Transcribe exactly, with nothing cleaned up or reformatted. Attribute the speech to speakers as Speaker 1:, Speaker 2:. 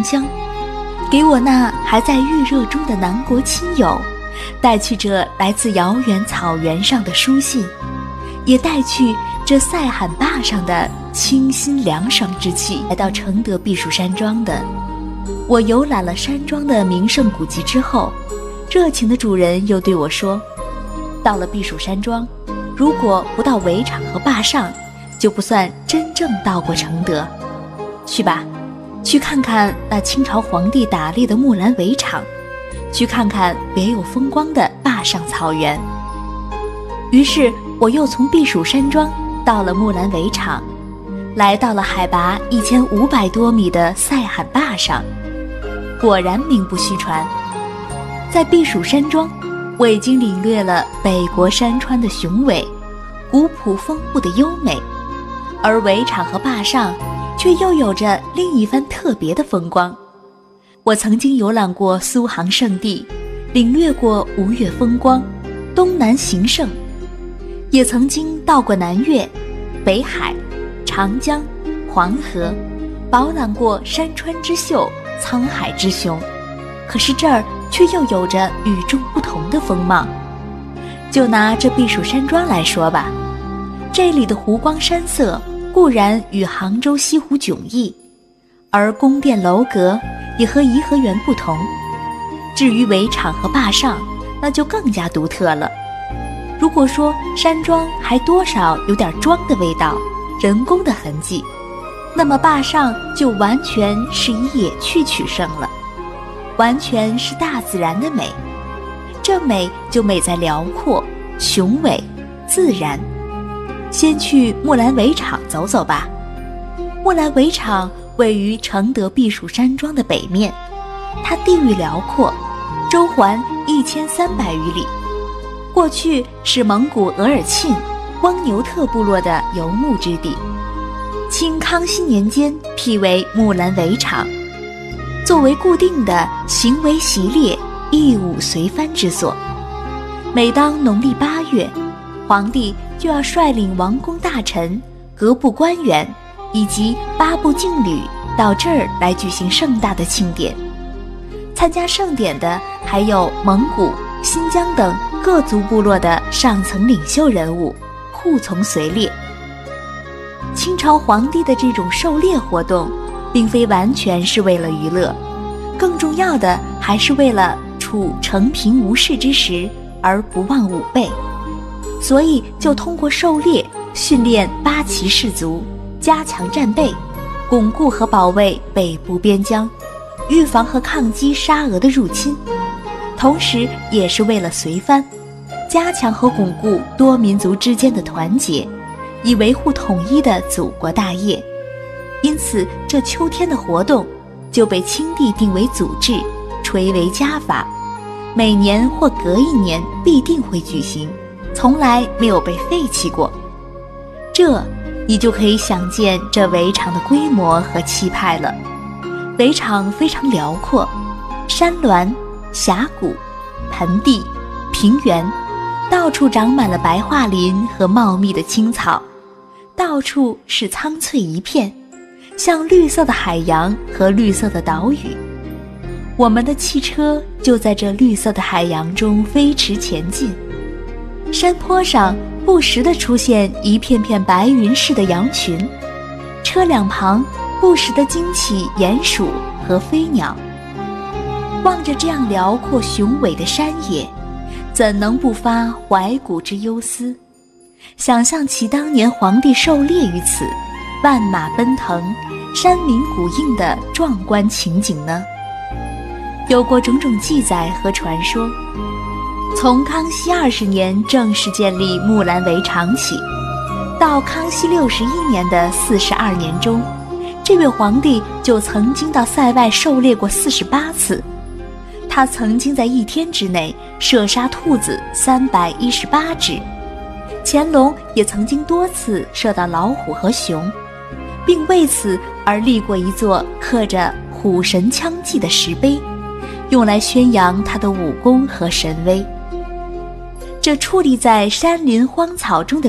Speaker 1: 长江，给我那还在预热中的南国亲友带去这来自遥远草原上的书信，也带去这塞罕坝上的清新凉爽之气。来到承德避暑山庄的我，游览了山庄的名胜古迹之后，热情的主人又对我说，到了避暑山庄，如果不到围场和坝上，就不算真正到过承德。去吧，去看看那清朝皇帝打猎的木兰围场，去看看别有风光的坝上草原。于是我又从避暑山庄到了木兰围场，来到了海拔一千五百多米的塞罕坝上。果然名不虚传，在避暑山庄，我已经领略了北国山川的雄伟，古朴丰富的优美，而围场和坝上却又有着另一番特别的风光。我曾经游览过苏杭圣地，领略过吴越风光、东南形胜，也曾经到过南越、北海、长江、黄河，饱览过山川之秀、沧海之雄。可是这儿却又有着与众不同的风貌。就拿这避暑山庄来说吧，这里的湖光山色固然与杭州西湖迥异，而宫殿楼阁也和颐和园不同。至于围场和坝上，那就更加独特了。如果说山庄还多少有点庄的味道，人工的痕迹，那么坝上就完全是以野趣取胜了，完全是大自然的美。这美就美在辽阔、雄伟、自然。先去木兰围场走走吧。木兰围场位于承德避暑山庄的北面，它地域辽阔，周环一千三百余里。过去是蒙古额尔沁、翁牛特部落的游牧之地，清康熙年间辟为木兰围场，作为固定的行为习猎、义务随藩之所。每当农历八月，皇帝就要率领王公大臣、各部官员以及八部劲旅到这儿来举行盛大的庆典。参加盛典的还有蒙古、新疆等各族部落的上层领袖人物，护从随猎。清朝皇帝的这种狩猎活动并非完全是为了娱乐，更重要的还是为了处承平无事之时而不忘武备，所以就通过狩猎训练八旗士卒，加强战备，巩固和保卫北部边疆，预防和抗击沙俄的入侵，同时也是为了随藩，加强和巩固多民族之间的团结，以维护统一的祖国大业。因此这秋天的活动就被清帝定为祖制，垂为家法，每年或隔一年必定会举行，从来没有被废弃过。这你就可以想见这围场的规模和气派了。围场非常辽阔，山峦、峡谷、盆地、平原，到处长满了白桦林和茂密的青草，到处是苍翠一片，像绿色的海洋和绿色的岛屿。我们的汽车就在这绿色的海洋中飞驰前进。山坡上不时地出现一片片白云似的羊群，车两旁不时地惊起鼹鼠和飞鸟。望着这样辽阔雄伟的山野，怎能不发怀古之忧思？想象起当年皇帝狩猎于此，万马奔腾，山鸣谷应的壮观情景呢？有过种种记载和传说。从康熙二十年正式建立木兰围场起，到康熙六十一年的四十二年中，这位皇帝就曾经到塞外狩猎过四十八次。他曾经在一天之内射杀兔子三百一十八只，乾隆也曾经多次射到老虎和熊，并为此而立过一座刻着虎神枪记的石碑，用来宣扬他的武功和神威。这矗立在山林荒草中的